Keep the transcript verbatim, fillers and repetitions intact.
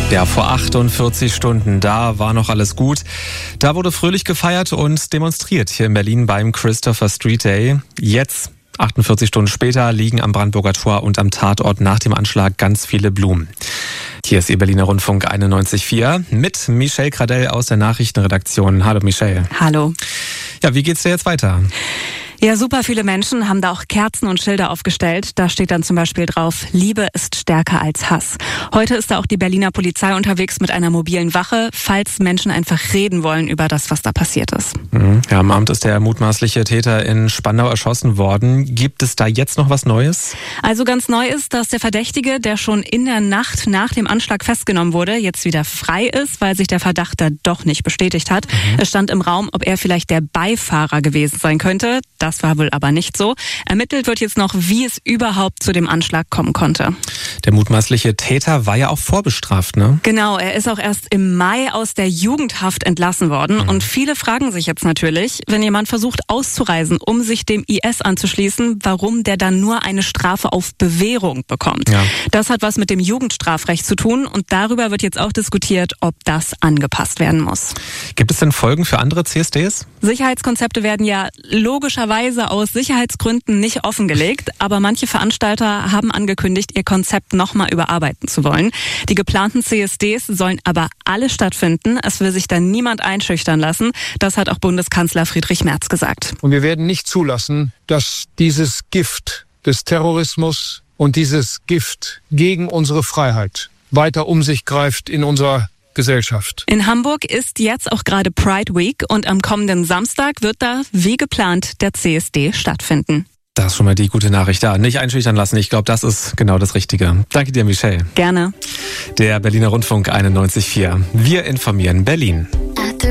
Ja, vor achtundvierzig Stunden, da war noch alles gut. Da wurde fröhlich gefeiert und demonstriert hier in Berlin beim Christopher Street Day. Jetzt, achtundvierzig Stunden später, liegen am Brandenburger Tor und am Tatort nach dem Anschlag ganz viele Blumen. Hier ist Ihr Berliner Rundfunk einundneunzig Komma vier mit Michelle Gradell aus der Nachrichtenredaktion. Hallo Michelle. Hallo. Ja, wie geht's dir jetzt weiter? Ja, super viele Menschen haben da auch Kerzen und Schilder aufgestellt. Da steht dann zum Beispiel drauf, Liebe ist stärker als Hass. Heute ist da auch die Berliner Polizei unterwegs mit einer mobilen Wache, falls Menschen einfach reden wollen über das, was da passiert ist. Ja, am Abend ist der mutmaßliche Täter in Spandau erschossen worden. Gibt es da jetzt noch was Neues? Also ganz neu ist, dass der Verdächtige, der schon in der Nacht nach dem Anschlag festgenommen wurde, jetzt wieder frei ist, weil sich der Verdacht da doch nicht bestätigt hat. Mhm. Es stand im Raum, ob er vielleicht der Beifahrer gewesen sein könnte. Das war wohl aber nicht so. Ermittelt wird jetzt noch, wie es überhaupt zu dem Anschlag kommen konnte. Der mutmaßliche Täter war ja auch vorbestraft, ne? Genau, er ist auch erst im Mai aus der Jugendhaft entlassen worden. Mhm. Und viele fragen sich jetzt natürlich, wenn jemand versucht auszureisen, um sich dem I S anzuschließen, warum der dann nur eine Strafe auf Bewährung bekommt. Ja. Das hat was mit dem Jugendstrafrecht zu tun und darüber wird jetzt auch diskutiert, ob das angepasst werden muss. Gibt es denn Folgen für andere C S Ds? Sicherheitskonzepte werden ja logischerweise aus Sicherheitsgründen nicht offengelegt, aber manche Veranstalter haben angekündigt, ihr Konzept nochmal überarbeiten zu wollen. Die geplanten C S Ds sollen aber alle stattfinden. Es will sich dann niemand einschüchtern lassen. Das hat auch Bundeskanzler Friedrich Merz gesagt. Und wir werden nicht zulassen, dass dieses Gift des Terrorismus und dieses Gift gegen unsere Freiheit weiter um sich greift in unserer Gesellschaft. In Hamburg ist jetzt auch gerade Pride Week und am kommenden Samstag wird da, wie geplant, der C S D stattfinden. Das ist schon mal die gute Nachricht da. Nicht einschüchtern lassen. Ich glaube, das ist genau das Richtige. Danke dir, Michelle. Gerne. Der Berliner Rundfunk einundneunzig Komma vier. Wir informieren Berlin.